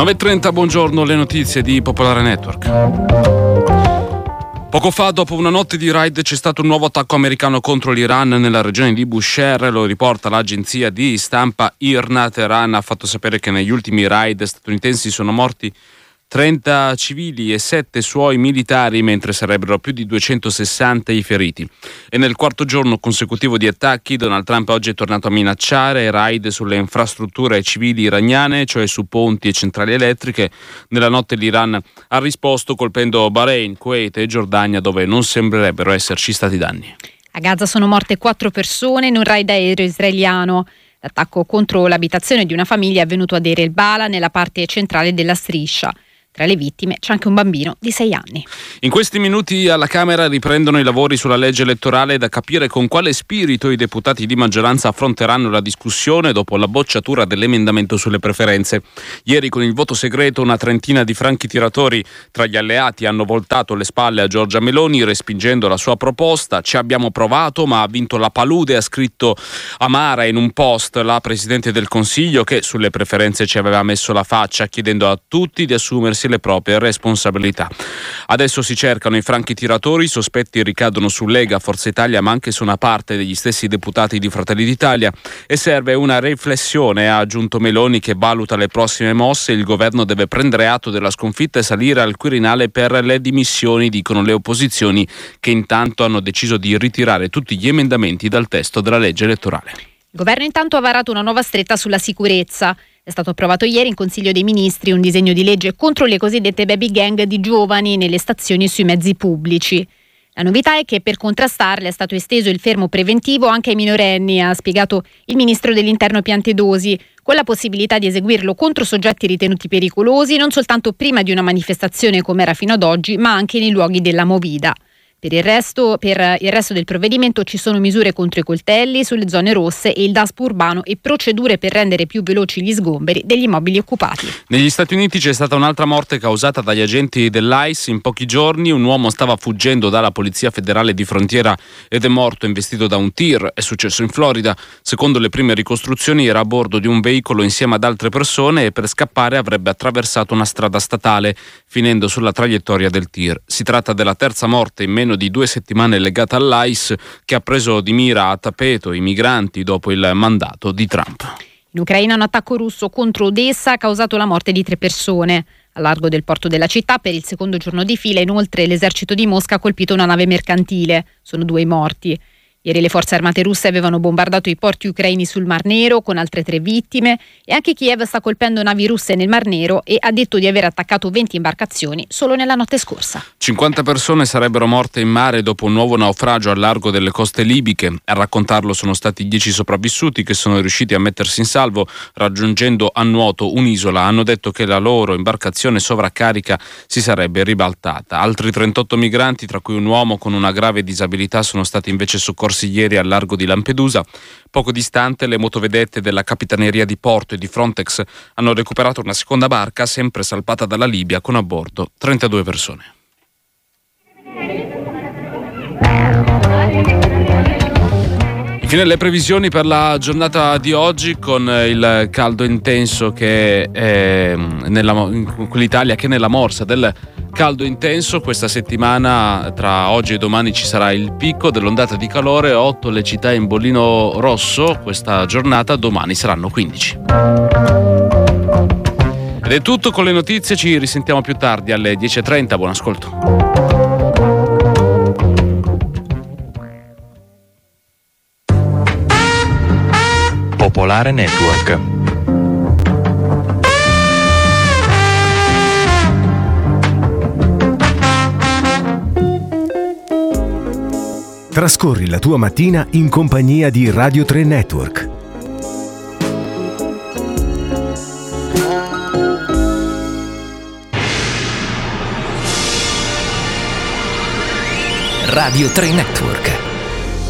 9.30, buongiorno, le notizie di Popolare Network. Poco fa, dopo una notte di raid, c'è stato un nuovo attacco americano contro l'Iran nella regione di Bushehr, lo riporta l'agenzia di stampa IRNA. Teheran ha fatto sapere che negli ultimi raid statunitensi sono morti 30 civili e 7 suoi militari, mentre sarebbero più di 260 i feriti. E nel quarto giorno consecutivo di attacchi, Donald Trump oggi è tornato a minacciare raid sulle infrastrutture civili iraniane, cioè su ponti e centrali elettriche. Nella notte l'Iran ha risposto colpendo Bahrain, Kuwait e Giordania, dove non sembrerebbero esserci stati danni. A Gaza sono morte 4 persone in un raid aereo israeliano. L'attacco contro l'abitazione di una famiglia è avvenuto a Deir el-Bala, nella parte centrale della striscia. Tra le vittime c'è anche un bambino di 6 anni. In questi minuti alla Camera riprendono i lavori sulla legge elettorale, da capire con quale spirito i deputati di maggioranza affronteranno la discussione dopo la bocciatura dell'emendamento sulle preferenze. Ieri con il voto segreto una trentina di franchi tiratori tra gli alleati hanno voltato le spalle a Giorgia Meloni respingendo la sua proposta. Ci abbiamo provato ma ha vinto la palude, ha scritto Amara in un post la Presidente del Consiglio, che sulle preferenze ci aveva messo la faccia chiedendo a tutti di assumersi le proprie responsabilità. Adesso si cercano i franchi tiratori, i sospetti ricadono su Lega, Forza Italia ma anche su una parte degli stessi deputati di Fratelli d'Italia, e serve una riflessione, ha aggiunto Meloni, che valuta le prossime mosse. Il governo deve prendere atto della sconfitta e salire al Quirinale per le dimissioni, dicono le opposizioni, che intanto hanno deciso di ritirare tutti gli emendamenti dal testo della legge elettorale. Il governo intanto ha varato una nuova stretta sulla sicurezza. È stato approvato ieri in Consiglio dei Ministri un disegno di legge contro le cosiddette baby gang di giovani nelle stazioni e sui mezzi pubblici. La novità è che per contrastarle è stato esteso il fermo preventivo anche ai minorenni, ha spiegato il ministro dell'Interno Piantedosi, con la possibilità di eseguirlo contro soggetti ritenuti pericolosi non soltanto prima di una manifestazione come era fino ad oggi, ma anche nei luoghi della movida. Per il resto del provvedimento ci sono misure contro i coltelli sulle zone rosse e il DASPO urbano e procedure per rendere più veloci gli sgomberi degli immobili occupati. Negli Stati Uniti c'è stata un'altra morte causata dagli agenti dell'ICE. In pochi giorni un uomo stava fuggendo dalla Polizia Federale di Frontiera ed è morto investito da un tir. È successo in Florida. Secondo le prime ricostruzioni era a bordo di un veicolo insieme ad altre persone e per scappare avrebbe attraversato una strada statale, finendo sulla traiettoria del tir. Si tratta della terza morte in meno di 2 settimane legata all'ICE, che ha preso di mira a tappeto i migranti dopo il mandato di Trump. In Ucraina un attacco russo contro Odessa ha causato la morte di 3 persone. A largo del porto della città per il secondo giorno di fila, inoltre, l'esercito di Mosca ha colpito una nave mercantile. Sono 2 i morti. Ieri le forze armate russe avevano bombardato i porti ucraini sul Mar Nero con altre 3 vittime, e anche Kiev sta colpendo navi russe nel Mar Nero e ha detto di aver attaccato 20 imbarcazioni solo nella notte scorsa. 50 persone sarebbero morte in mare dopo un nuovo naufragio al largo delle coste libiche. A raccontarlo sono stati 10 sopravvissuti che sono riusciti a mettersi in salvo raggiungendo a nuoto un'isola. Hanno detto che la loro imbarcazione sovraccarica si sarebbe ribaltata. Altri 38 migranti, tra cui un uomo con una grave disabilità, sono stati invece soccorsi ieri al largo di Lampedusa. Poco distante le motovedette della Capitaneria di Porto e di Frontex hanno recuperato una seconda barca sempre salpata dalla Libia con a bordo 32 persone. Infine le previsioni per la giornata di oggi, con il caldo intenso che è in quell'Italia che è nella morsa del caldo intenso. Questa settimana, tra oggi e domani, ci sarà il picco dell'ondata di calore, 8 le città in bollino rosso questa giornata, domani saranno 15. Ed è tutto con le notizie, ci risentiamo più tardi alle 10.30, buon ascolto. Popolare Network. Trascorri la tua mattina in compagnia di Radio 3 Network. Radio 3 Network.